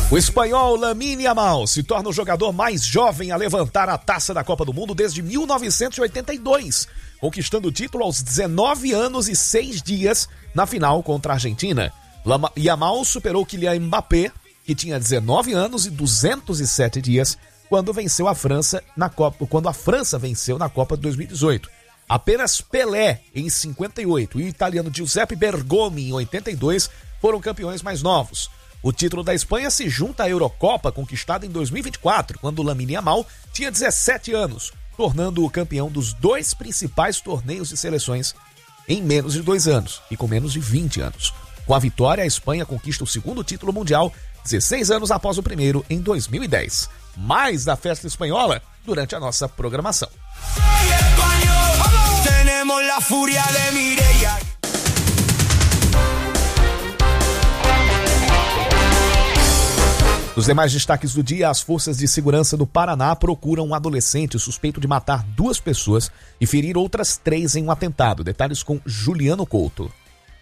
O espanhol Lamine Yamal se torna o jogador mais jovem a levantar a taça da Copa do Mundo desde 1982, conquistando o título aos 19 anos e 6 dias na final contra a Argentina. Yamal superou Kylian Mbappé, que tinha 19 anos e 207 dias, quando venceu a França quando a França venceu na Copa de 2018. Apenas Pelé, em 58, e o italiano Giuseppe Bergomi, em 82, foram campeões mais novos. O título da Espanha se junta à Eurocopa, conquistada em 2024, quando Lamine Yamal tinha 17 anos, tornando-o campeão dos 2 principais torneios de seleções em menos de 2 anos e com menos de 20 anos. Com a vitória, a Espanha conquista o 2º título mundial, 16 anos após o primeiro, em 2010. Mais da festa espanhola durante a nossa programação. Nos demais destaques do dia, as forças de segurança do Paraná procuram um adolescente suspeito de matar 2 pessoas e ferir outras 3 em um atentado. Detalhes com Juliano Couto.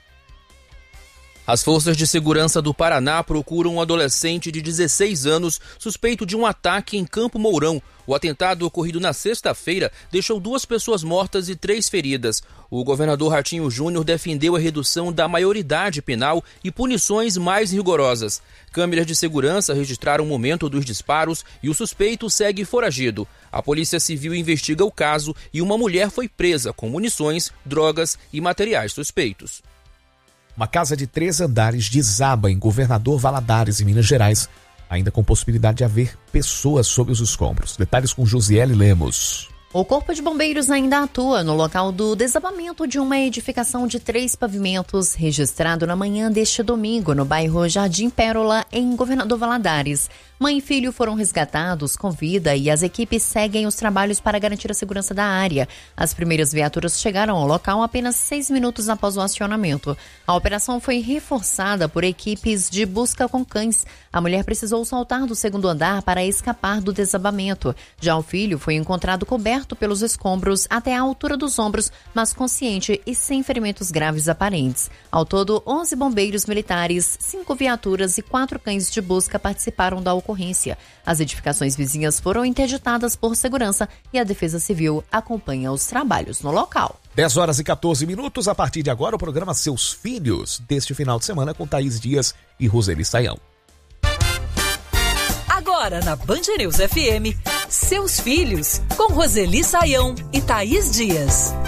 As forças de segurança do Paraná procuram um adolescente de 16 anos suspeito de um ataque em Campo Mourão. O atentado ocorrido na sexta-feira deixou 2 pessoas mortas e 3 feridas. O governador Ratinho Júnior defendeu a redução da maioridade penal e punições mais rigorosas. Câmeras de segurança registraram o momento dos disparos e o suspeito segue foragido. A Polícia Civil investiga o caso e uma mulher foi presa com munições, drogas e materiais suspeitos. Uma casa de 3 andares desaba em Governador Valadares, em Minas Gerais, ainda com possibilidade de haver pessoas sob os escombros. Detalhes com Josiele Lemos. O Corpo de Bombeiros ainda atua no local do desabamento de uma edificação de 3 pavimentos, registrado na manhã deste domingo, no bairro Jardim Pérola, em Governador Valadares. Mãe e filho foram resgatados com vida e as equipes seguem os trabalhos para garantir a segurança da área. As primeiras viaturas chegaram ao local apenas 6 minutos após o acionamento. A operação foi reforçada por equipes de busca com cães. A mulher precisou saltar do 2º andar para escapar do desabamento. Já o filho foi encontrado coberto pelos escombros até a altura dos ombros, mas consciente e sem ferimentos graves aparentes. Ao todo, 11 bombeiros militares, 5 viaturas e 4 cães de busca participaram da ocorrência. As edificações vizinhas foram interditadas por segurança e a Defesa Civil acompanha os trabalhos no local. 10h14. A partir de agora, o programa Seus Filhos, deste final de semana, com Thaís Dias e Roseli Saião. Agora na Band News FM, Seus Filhos, com Roseli Saião e Thaís Dias.